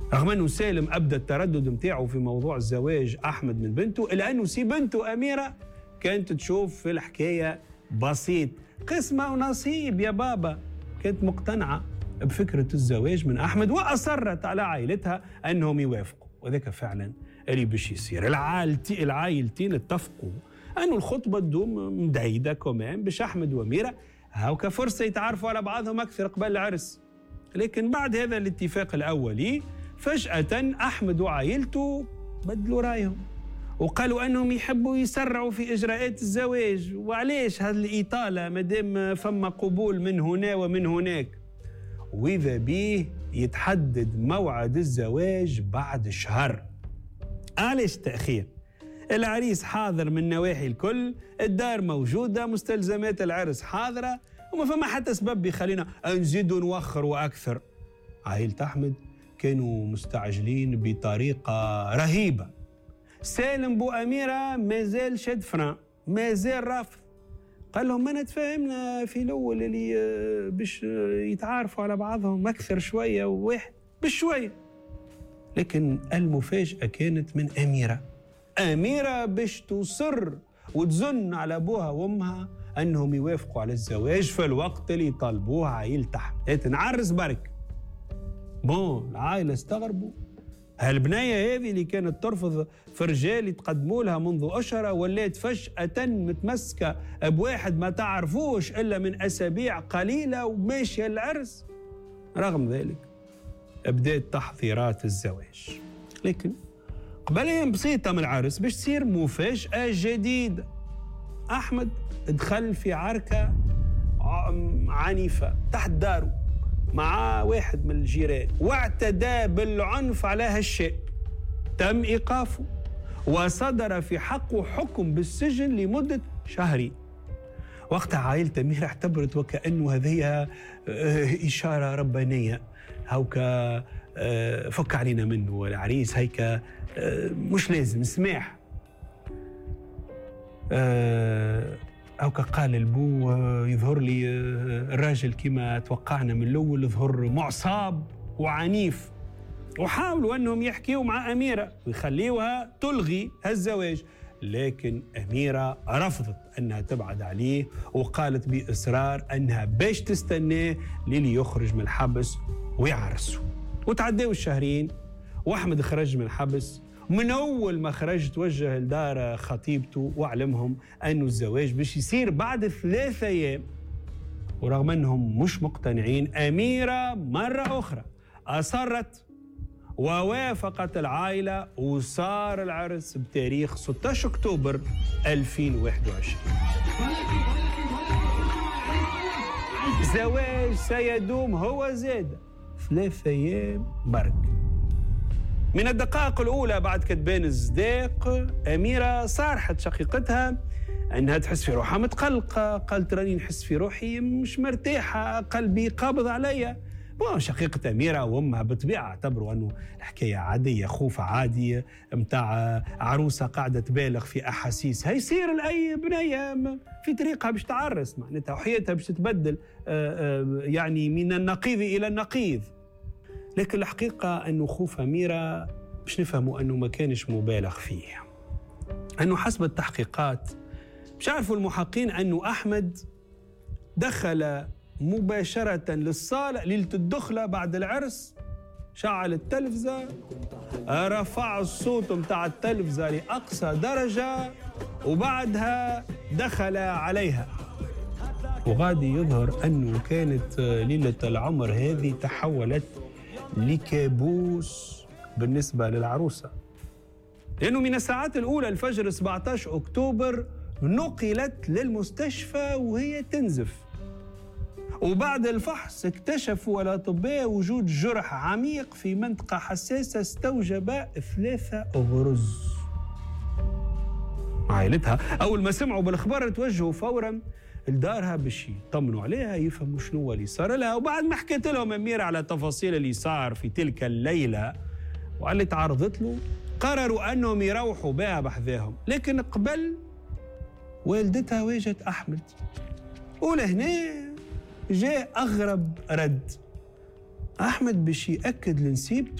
رغم أنه سالم أبدأ التردد متاعه في موضوع الزواج أحمد من بنته، إلا أنه سي بنته أميرة كانت تشوف في الحكاية بسيط، قسمة ونصيب يا بابا. كانت مقتنعة بفكرة الزواج من أحمد وأصرت على عائلتها أنهم يوافقوا، وذاك فعلا اللي باش يصير. العائلتين اتفقوا أنه الخطبة تدوم مدعيدة كمان باش أحمد وأميرة هاوكا فرصة يتعرفوا على بعضهم أكثر قبل العرس. لكن بعد هذا الاتفاق الأولي فجأة أحمد وعائلته بدلوا رأيهم وقالوا أنهم يحبوا يسرعوا في إجراءات الزواج. وعليش هذه الإطالة مادام فما قبول من هنا ومن هناك؟ وإذا به يتحدد موعد الزواج بعد شهر. علاش تأخير؟ العريس حاضر من النواحي الكل، الدار موجودة، مستلزمات العرس حاضرة، وما فما حتى سبب يخلينا نزيدوا نوخروا أكثر. عائلة أحمد كانوا مستعجلين بطريقة رهيبة. سالم بو أميرة مازال شد فران، مازال رافض. قال لهم ما نتفاهمنا في الأول اللي باش يتعارفوا على بعضهم أكثر شوية وواحد بشوية. لكن المفاجأة كانت من أميرة باش تصر وتزن على أبوها وأمها أنهم يوافقوا على الزواج في الوقت اللي طالبوه عائلة أحمد. نعرس برك. العائلة استغربوا. هالبناية هذه اللي كانت ترفض في رجال يتقدموا لها منذ أشهر ولات فجأة متمسكة بواحد ما تعرفوش إلا من أسابيع قليلة وماشية العرس. رغم ذلك بدأت تحضيرات الزواج، لكن قبل أيام بسيطة من العرس باش تصير مفاجأة جديدة. أحمد دخل في عركة عنيفة تحت داره مع واحد من الجيران واعتدى بالعنف على هالشيء. تم إيقافه وصدر في حقه حكم بالسجن لمدة شهرين. وقتها عائلة أميرة اعتبرت وكأنه هذه إشارة ربانية، هوكا فك علينا منه العريس، هيك مش لازم سماح. هوكا قال البو يظهر لي الراجل كما توقعنا من الأول ظهر معصاب وعنيف، وحاولوا أنهم يحكيوا مع أميرة ويخليوها تلغي هالزواج، لكن أميرة رفضت أنها تبعد عليه وقالت بإصرار أنها باش تستناه للي يخرج من الحبس ويعرسوا. وتعدوا الشهرين وأحمد خرج من الحبس. من أول ما خرج توجه لدار خطيبته وعلمهم أنه الزواج باش يصير بعد 3 أيام. ورغم أنهم مش مقتنعين، أميرة مرة أخرى أصرت ووافقت العائلة وصار العرس بتاريخ 16 أكتوبر 2021. زواج سيدوم هو زاد 3 أيام برك. من الدقائق الأولى بعد كتبان الصداق أميرة صارحت شقيقتها أنها تحس في روحها متقلقة. قالت راني نحس في روحي مش مرتاحة، قلبي قابض عليا. شقيقة أميرة وأمها بالطبيعة اعتبروا أنه الحكاية عادية، خوف عادي متاع عروسة قاعدة تبالغ في أحاسيسها يصير لأي بنية في طريقها باش تعرس، معناتها وحياتها باش تتبدل يعني من النقيض إلى النقيض. لكن الحقيقة أنه خوف أميرة باش نفهموا أنه ما كانش مبالغ فيه، أنه حسب التحقيقات مش عارفوا المحققين أنه أحمد دخل مباشرة للصالة ليلة الدخلة بعد العرس، شعل التلفزة، رفع الصوت متاع التلفزة لأقصى درجة، وبعدها دخل عليها. وغادي يظهر أنه كانت ليلة العمر هذه تحولت لكابوس بالنسبة للعروسة، لأنه من الساعات الأولى الفجر 17 أكتوبر نقلت للمستشفى وهي تنزف. وبعد الفحص اكتشفوا الأطباء وجود جرح عميق في منطقة حساسة استوجب 3 غرز. عائلتها أول ما سمعوا بالخبر توجهوا فورا لدارها باش يطمنوا عليها يفهموا شنو اللي صار لها. وبعد ما حكيت لهم أميرة على تفاصيل اللي صار في تلك الليلة واللي تعرضت له، قرروا أنهم يروحوا بها بحذاهم. لكن قبل والدتها واجهت أحمد، ولهنا جاء أغرب رد. أحمد باش يأكد لنسيبته